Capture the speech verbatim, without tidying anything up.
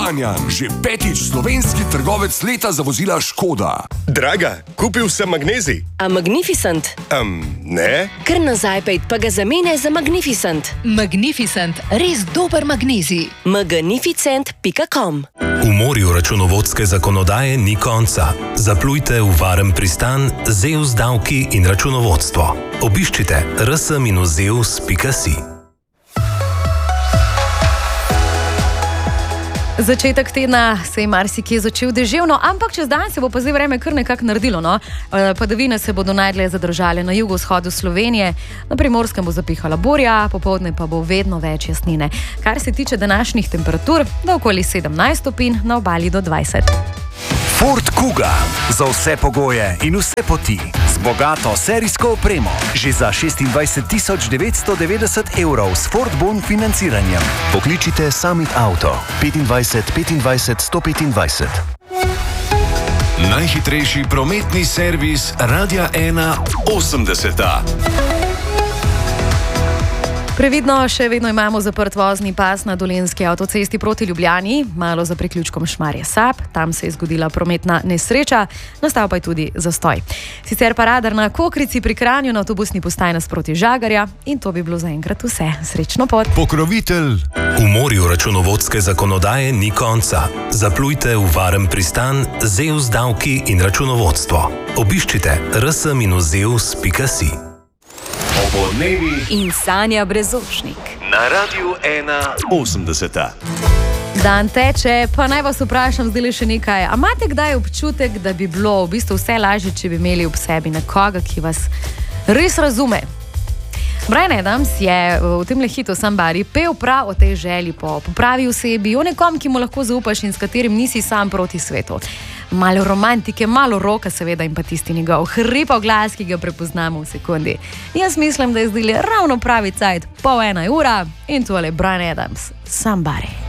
Kranjan, že petič slovenski trgovec leta za vozila Škoda. Draga, kupil sem magnezij. A Magnificent? Um, ne? Kar nazaj pejt pa ga zamene za Magnificent. Magnificent, res dober magnezij. magnificent pika com. V morju računovodske zakonodaje ni konca. Zaplujte v varen pristan z E U S davki in računovodstvo. Obiščite r s minus zeus pika si. Začetek tedna se je marsikje začel deževno, ampak čez dan se bo pa zdaj vreme kar nekako naredilo. No? Padavine se bodo najdlje zadržale na jugovzhodu Slovenije, na Primorskem bo zapihala burja, popoldne pa bo vedno več jasnine. Kar se tiče današnjih temperatur, do okoli sedemnajst stopinj, na obali do dvajset. Ford Kuga. Za vse pogoje in vse poti. Z bogato serijsko opremo. Že za šestindvajset tisoč devetsto devetdeset evrov s Ford Bon financiranjem. Pokličite Summit Auto. petindvajset petindvajset sto petindvajset. Najhitrejši prometni servis Radia ena osemdeseta. Previdno, še vedno imamo zaprt vozni pas na Dolenjski avtocesti proti Ljubljani, malo za priključkom Šmarje-Sap. Tam se je zgodila prometna nesreča, nastal pa je tudi zastoj. Sicer pa radar na Kokrici pri Kranju na avtobusni postaji nasproti Žagarja in to bi bilo zaenkrat vse. Srečno pot! Pokrovitelj. V morju računovodske zakonodaje ni konca. Zaplujte v varen pristan z E U S davki in računovodstvo. Obiščite r s minus zeus pika si. Podnevi in Sanja Brezošnik. Na Radiu ena osemdeseta. Dan teče, pa naj vas vprašam zdaj le še nekaj. A imate kdaj občutek, da bi bilo v bistvu vse lažje, če bi imeli ob sebi nekoga, ki vas res razume? Bryan Adams je v tem hitu Somebody pel prav o tej želji po popravi osebi, o nekom, ki mu lahko zaupaš in s katerim nisi sam proti svetu. Malo romantike, malo roka seveda in pa tisti njegov hripav glas, ki ga prepoznamo v sekundi. Jaz mislim, da je zdaj ravno pravi cajt, pol ena ura in tole Bryan Adams, Somebody.